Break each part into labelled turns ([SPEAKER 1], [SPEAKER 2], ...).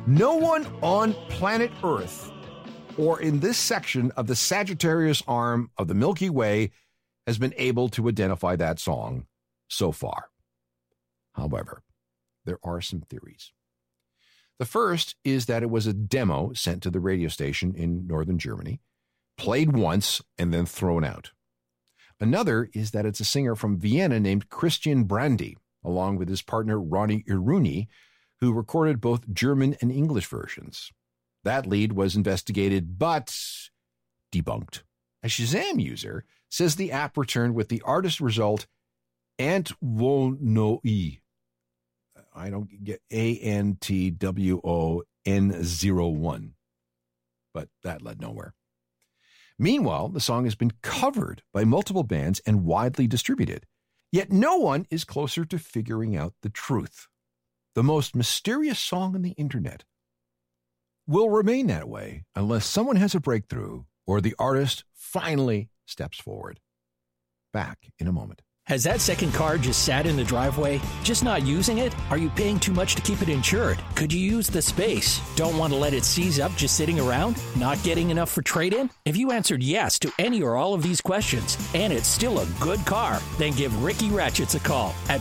[SPEAKER 1] No one on planet Earth or in this section of the Sagittarius arm of the Milky Way has been able to identify that song so far. However, there are some theories. The first is that it was a demo sent to the radio station in northern Germany, played once, and then thrown out. Another is that it's a singer from Vienna named Christian Brandy, along with his partner Ronnie Iruni, who recorded both German and English versions. That lead was investigated, but debunked. A Shazam user says the app returned with the artist result Antwonoi. I don't get ANTWON01, but that led nowhere. Meanwhile, the song has been covered by multiple bands and widely distributed. Yet no one is closer to figuring out the truth. The most mysterious song on the internet will remain that way unless someone has a breakthrough or the artist finally steps forward. Back in a moment.
[SPEAKER 2] Has that second car just sat in the driveway? Just not using it? Are you paying too much to keep it insured? Could you use the space? Don't want to let it seize up just sitting around? Not getting enough for trade-in? If you answered yes to any or all of these questions, and it's still a good car, then give Ricky Ratchets a call at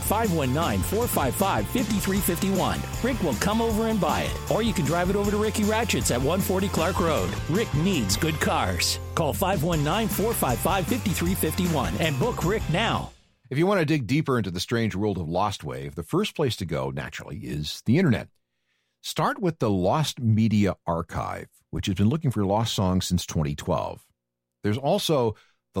[SPEAKER 2] 519-455-5351. Rick will come over and buy it. Or you can drive it over to Ricky Ratchets at 140 Clark Road. Rick needs good cars. Call 519-455-5351 and book Rick now.
[SPEAKER 1] If you want to dig deeper into the strange world of Lost Wave, the first place to go, naturally, is the internet. Start with the Lost Media Archive, which has been looking for lost songs since 2012. There's also the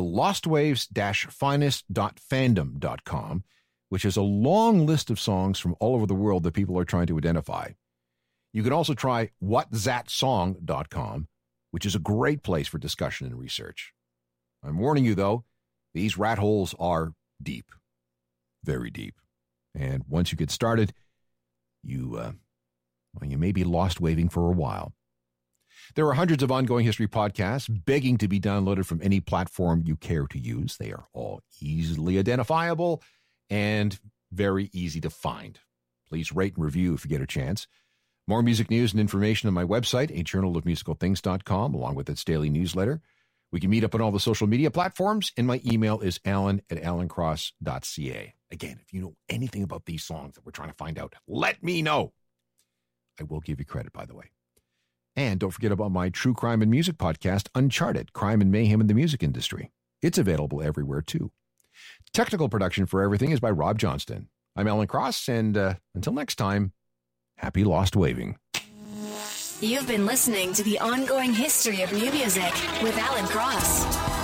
[SPEAKER 1] lostwaves-finest.fandom.com, which has a long list of songs from all over the world that people are trying to identify. You can also try whatzatsong.com, which is a great place for discussion and research. I'm warning you, though, these rat holes are deep, very deep. And once you get started, you may be lost waving for a while. There are hundreds of ongoing history podcasts begging to be downloaded from any platform you care to use. They are all easily identifiable and very easy to find. Please rate and review if you get a chance. More music news and information on my website, ajournalofmusicalthings.com, along with its daily newsletter. We can meet up on all the social media platforms, and my email is alan@alancross.ca. Again, if you know anything about these songs that we're trying to find out, let me know. I will give you credit, by the way. And don't forget about my true crime and music podcast, Uncharted, Crime and Mayhem in the Music Industry. It's available everywhere, too. Technical production for everything is by Rob Johnston. I'm Alan Cross, and until next time, happy lost waving.
[SPEAKER 3] You've been listening to The Ongoing History of New Music with Alan Cross.